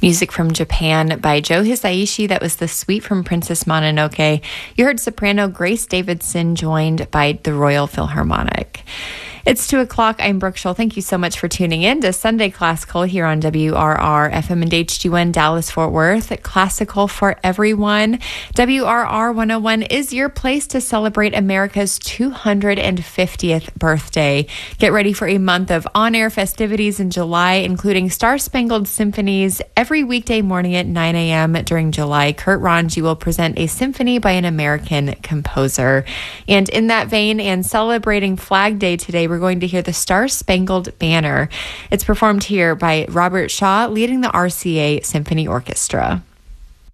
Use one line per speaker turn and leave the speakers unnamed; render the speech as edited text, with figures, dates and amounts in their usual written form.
Music from Japan by Joe Hisaishi. That was the Suite from Princess Mononoke. You heard soprano Grace Davidson joined by the Royal Philharmonic. It's 2 o'clock. I'm Brooke Scholl. Thank you so much for tuning in to Sunday Classical here on WRR FM and HD1 Dallas-Fort Worth. Classical for everyone. WRR 101 is your place to celebrate America's 250th birthday. Get ready for a month of on-air festivities in July, including Star-Spangled Symphonies every weekday morning at 9 a.m. during July. Kurt Ranji will present a symphony by an American composer. And in that vein, and celebrating Flag Day today, we're going to hear the Star-Spangled Banner. It's performed here by Robert Shaw, leading the RCA Symphony Orchestra.